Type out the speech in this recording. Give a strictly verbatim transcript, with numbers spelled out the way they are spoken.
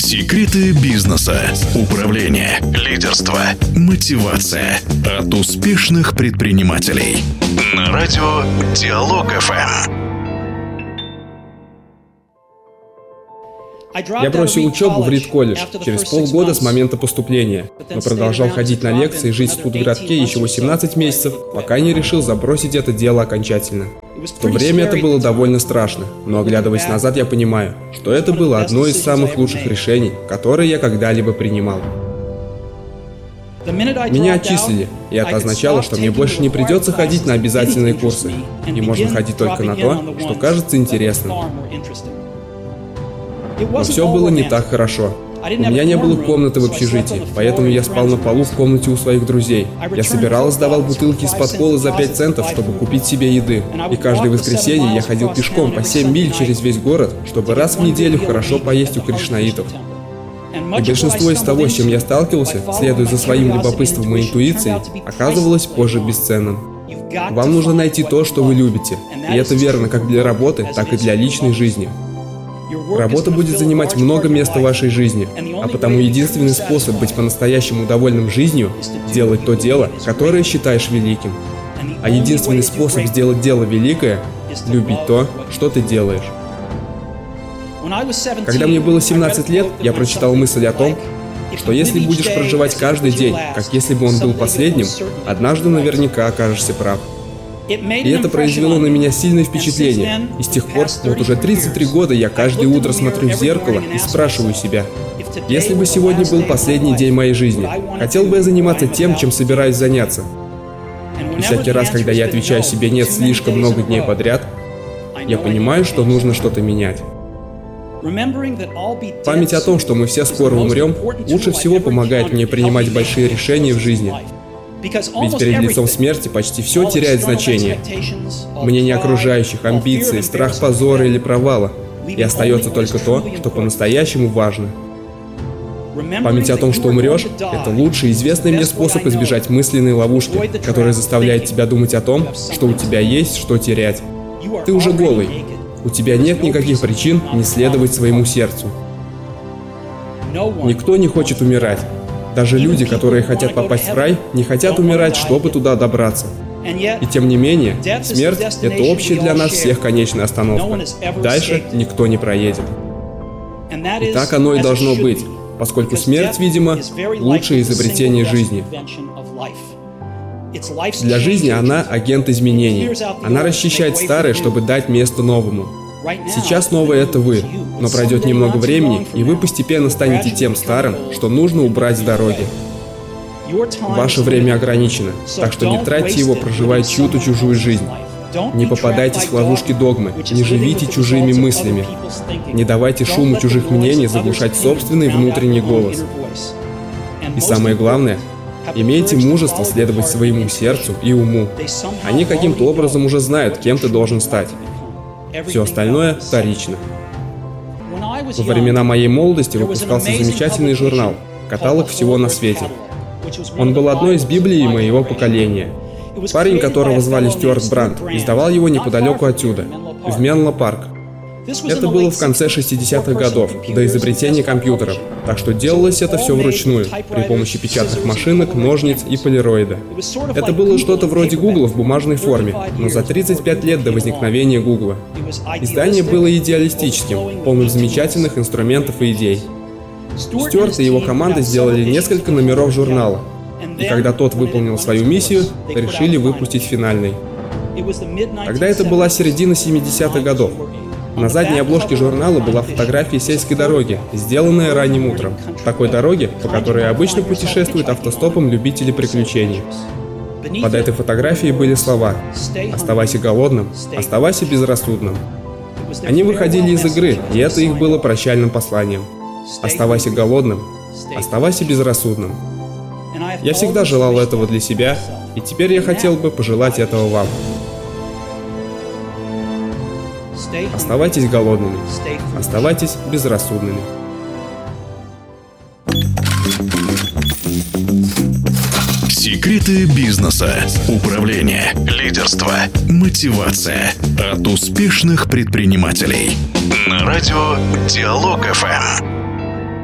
Секреты бизнеса, управления, лидерства, мотивация от успешных предпринимателей. На радио Диалог эф эм. Я бросил учебу в Рид-колледж через полгода с момента поступления, но продолжал ходить на лекции и жить в Студградке еще восемнадцать месяцев, пока не решил забросить это дело окончательно. В то время это было довольно страшно, но оглядываясь назад, я понимаю, что это было одно из самых лучших решений, которые я когда-либо принимал. Меня отчислили, и это означало, что мне больше не придется ходить на обязательные курсы, и можно ходить только на то, что кажется интересным. Но все было не так хорошо. У меня не было комнаты в общежитии, поэтому я спал на полу в комнате у своих друзей. Я собирал и сдавал бутылки из-под колы за пять центов, чтобы купить себе еды. И каждое воскресенье я ходил пешком по семь миль через весь город, чтобы раз в неделю хорошо поесть у кришнаитов. И большинство из того, с чем я сталкивался, следуя за своим любопытством и интуицией, оказывалось позже бесценным. Вам нужно найти то, что вы любите. И это верно как для работы, так и для личной жизни. Работа будет занимать много места в вашей жизни, а потому единственный способ быть по-настоящему довольным жизнью – делать то дело, которое считаешь великим. А единственный способ сделать дело великое – любить то, что ты делаешь. Когда мне было семнадцать лет, я прочитал мысль о том, что если будешь проживать каждый день, как если бы он был последним, однажды наверняка окажешься прав. И это произвело на меня сильное впечатление. И с тех пор, вот уже тридцать три года, я каждое утро смотрю в зеркало и спрашиваю себя, если бы сегодня был последний день моей жизни, хотел бы я заниматься тем, чем собираюсь заняться? И всякий раз, когда я отвечаю себе «нет» слишком много дней подряд, я понимаю, что нужно что-то менять. Память о том, что мы все скоро умрем, лучше всего помогает мне принимать большие решения в жизни. Ведь перед лицом смерти почти все теряет значение. Мнение окружающих, амбиции, страх позора или провала. И остается только то, что по-настоящему важно. Память о том, что умрешь, это лучший известный мне способ избежать мысленной ловушки, которая заставляет тебя думать о том, что у тебя есть что терять. Ты уже голый. У тебя нет никаких причин не следовать своему сердцу. Никто не хочет умирать. Даже люди, которые хотят попасть в рай, не хотят умирать, чтобы туда добраться. И тем не менее, смерть – это общая для нас всех конечная остановка. Дальше никто не проедет. И так оно и должно быть, поскольку смерть, видимо, лучшее изобретение жизни. Для жизни она агент изменений. Она расчищает старое, чтобы дать место новому. Сейчас новое – это вы, но пройдет немного времени, и вы постепенно станете тем старым, что нужно убрать с дороги. Ваше время ограничено, так что не тратьте его, проживая чью-то чужую жизнь. Не попадайтесь в ловушки догмы, не живите чужими мыслями. Не давайте шуму чужих мнений заглушать собственный внутренний голос. И самое главное – имейте мужество следовать своему сердцу и уму. Они каким-то образом уже знают, кем ты должен стать. Все остальное вторично. Во времена моей молодости выпускался замечательный журнал «Каталог всего на свете». Он был одной из Библий моего поколения. Парень, которого звали Стюарт Бранд, издавал его неподалеку отсюда, в Менло-парк. Это было в конце шестидесятых годов, до изобретения компьютеров, так что делалось это все вручную, при помощи печатных машинок, ножниц и полироида. Это было что-то вроде Гугла в бумажной форме, но за тридцать пять лет до возникновения Гугла. Издание было идеалистическим, полным замечательных инструментов и идей. Стюарт и его команда сделали несколько номеров журнала, и когда тот выполнил свою миссию, решили выпустить финальный. Тогда это была середина семидесятых годов. На задней обложке журнала была фотография сельской дороги, сделанная ранним утром. Такой дороги, по которой обычно путешествуют автостопом любители приключений. Под этой фотографией были слова «Оставайся голодным, оставайся безрассудным». Они выходили из игры, и это их было прощальным посланием. «Оставайся голодным, оставайся безрассудным». Я всегда желал этого для себя, и теперь я хотел бы пожелать этого вам. Оставайтесь голодными, оставайтесь безрассудными. Секреты бизнеса, управления, лидерства, мотивация от успешных предпринимателей. На радио Диалог эф эм.